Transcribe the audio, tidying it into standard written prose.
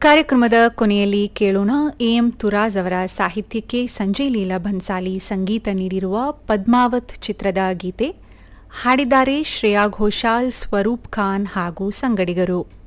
ಕಾರ್ಯಕ್ರಮದ ಕೊನೆಯಲ್ಲಿ ಕೇಳೋಣ ಎಂ ತುರಾಜ್ ಅವರ ಸಾಹಿತ್ಯಕ್ಕೆ ಸಂಜಯ್ ಲೀಲಾ ಭನ್ಸಾಲಿ ಸಂಗೀತ ನೀಡಿರುವ ಪದ್ಮಾವತ್ ಚಿತ್ರದ ಗೀತೆ. ಹಾಡಿದ್ದಾರೆ ಶ್ರೇಯಾ ಘೋಷಾಲ್, ಸ್ವರೂಪ್ ಖಾನ್ ಹಾಗೂ ಸಂಗಡಿಗರು.